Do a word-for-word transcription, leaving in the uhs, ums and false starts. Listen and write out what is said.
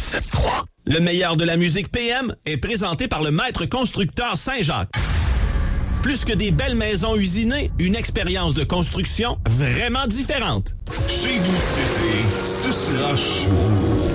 sept trois. Le meilleur de la musique P M est présenté par le maître constructeur Saint-Jacques. Plus que des belles maisons usinées, une expérience de construction vraiment différente. Chez nous cet été, ce sera chaud.